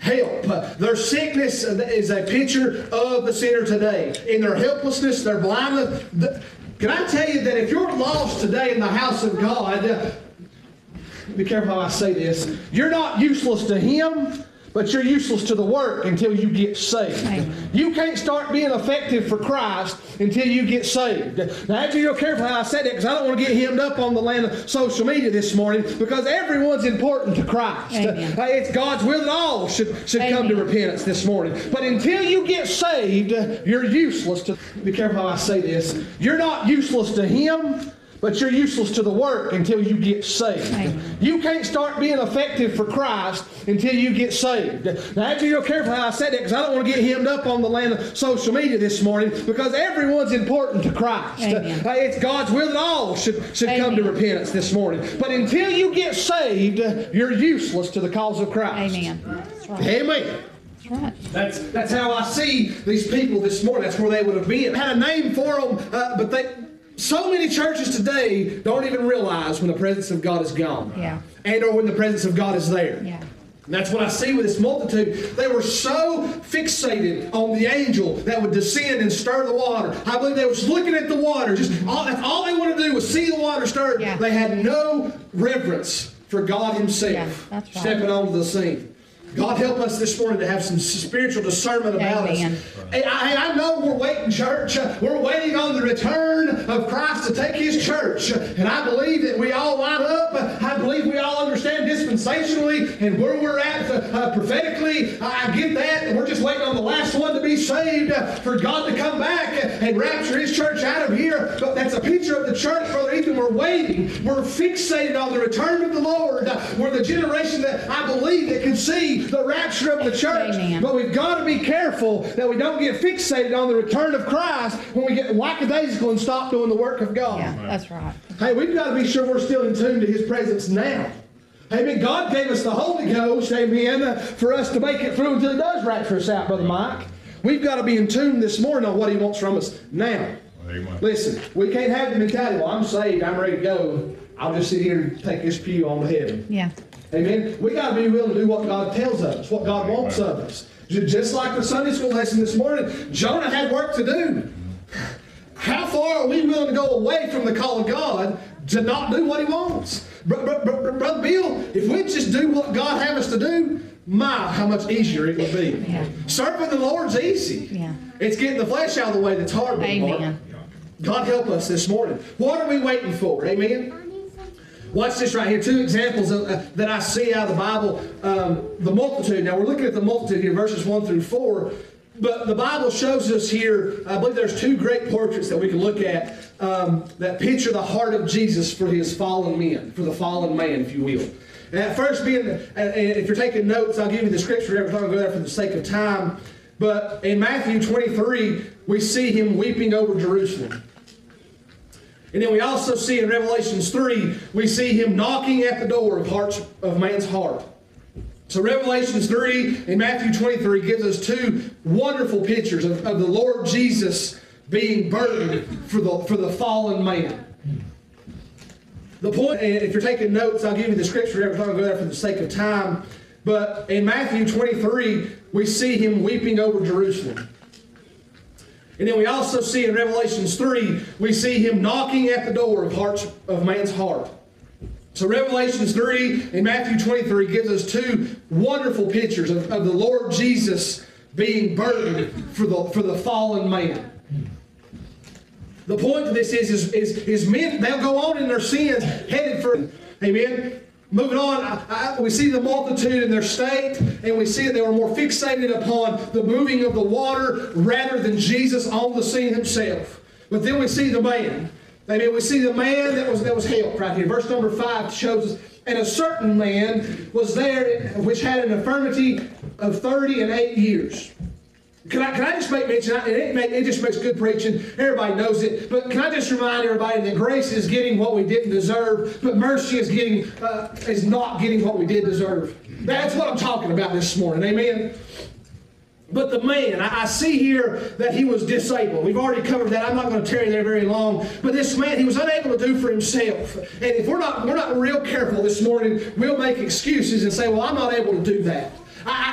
help. Their sickness is a picture of the sinner today. In their helplessness, their blindness. Can I tell you that if you're lost today in the house of God, be careful how I say this, you're not useless to Him, but you're useless to the work until you get saved. Amen. You can't start being effective for Christ until you get saved. Now, I have to be real careful how I say that, because I don't want to get hemmed up on the land of social media this morning, because everyone's important to Christ. It's God's will that all should come to repentance this morning. But until you get saved, you're useless to, be careful how I say this, you're not useless to Him, but you're useless to the work until you get saved. Amen. You can't start being effective for Christ until you get saved. Now, I have to be real careful how I say that, because I don't want to get hemmed up on the land of social media this morning, because everyone's important to Christ. It's God's will that all should come to repentance this morning. But until you get saved, you're useless to the cause of Christ. Amen. That's right. Amen. Right. That's how I see these people this morning. That's where they would have been. I had a name for them, but so many churches today don't even realize when the presence of God is gone. Yeah. And or when the presence of God is there. Yeah. And that's what I see with this multitude. They were so fixated on the angel that would descend and stir the water. I believe they were just looking at the water. That's all they wanted to do was see the water stir. Yeah. They had no reverence for God Himself. Yeah, that's right. Stepping onto the scene. God help us this morning to have some spiritual discernment about us. Hey, I know we're waiting, church. We're waiting on the return of Christ to take His church. And I believe that we all line up. I believe we all understand dispensationally and where we're at prophetically. I get that. We're just waiting on the last one to be saved for God to come back and rapture His church out of here. But that's a picture of the church, Brother Ethan. We're waiting. We're fixated on the return of the Lord. We're the generation that I believe that can see the rapture of the church. Amen. But we've got to be careful that we don't get fixated on the return of Christ when we get lackadaisical and stop doing the work of God. Yeah, that's right. Hey, we've got to be sure we're still in tune to His presence now. Amen. God gave us the Holy Ghost, amen, for us to make it through until He does rapture us out, Brother Mike. We've got to be in tune this morning on what He wants from us now. Amen. Listen, we can't have the mentality, well, I'm saved, I'm ready to go. I'll just sit here and take this pew on to heaven. Yeah. Amen. We got to be willing to do what God tells us, what God wants of us. Just like the Sunday school lesson this morning, Jonah had work to do. How far are we willing to go away from the call of God to not do what He wants? Brother Bill, if we just do what God has us to do, how much easier it would be. Yeah. Serving the Lord's easy. Yeah. It's getting the flesh out of the way that's hard. Amen. God help us this morning. What are we waiting for? Amen. Watch this right here. Two examples that I see out of the Bible. The multitude. Now we're looking at the multitude here, verses 1 through 4. But the Bible shows us here, I believe there's two great portraits that we can look at that picture the heart of Jesus for His fallen men, for the fallen man, if you will. And at first being, if you're taking notes, I'll give you the scripture. I'm not going to go there for the sake of time. But in Matthew 23, we see Him weeping over Jerusalem. And then we also see in Revelations 3, we see Him knocking at the door of man's heart. So Revelations 3 and Matthew 23 gives us two wonderful pictures of the Lord Jesus being burdened for the fallen man. The point, and if you're taking notes, I'll give you the scripture. I'm not going to go there for the sake of time. But in Matthew 23, we see Him weeping over Jerusalem. And then we also see in Revelations 3, we see Him knocking at the door of man's heart. So Revelations 3 and Matthew 23 gives us two wonderful pictures of the Lord Jesus being burdened for the fallen man. The point of this is men, they'll go on in their sins, headed for, amen. Moving on, we see the multitude in their state, and we see that they were more fixated upon the moving of the water rather than Jesus on the scene Himself. But then we see the man. Amen. We see the man that was helped right here. Verse number 5 shows us, and a certain man was there which had an infirmity of 38 years. Can I just make mention, it just makes good preaching, everybody knows it, but can I just remind everybody that grace is getting what we didn't deserve, but mercy is not getting what we did deserve. That's what I'm talking about this morning, amen? But the man, I see here that he was disabled. We've already covered that. I'm not going to tarry there very long. But this man, he was unable to do for himself. And if we're not real careful this morning, we'll make excuses and say, well, I'm not able to do that.